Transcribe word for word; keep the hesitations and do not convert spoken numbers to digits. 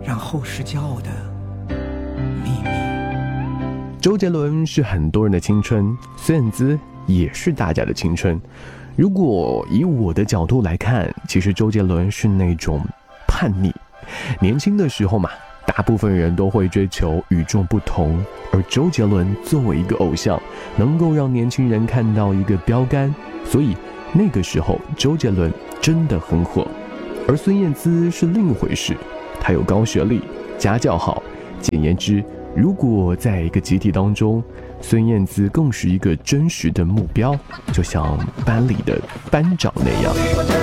让后世骄傲的秘密。 周杰伦是很多人的青春，孙燕姿也是大家的青春。如果以我的角度来看，其实周杰伦是那种叛逆。年轻的时候嘛，大部分人都会追求与众不同，而周杰伦作为一个偶像，能够让年轻人看到一个标杆，所以那个时候周杰伦真的很火。而孙燕姿是另一回事，她有高学历，家教好，简言之，如果在一个集体当中，孙燕姿更是一个真实的目标，就像班里的班长那样。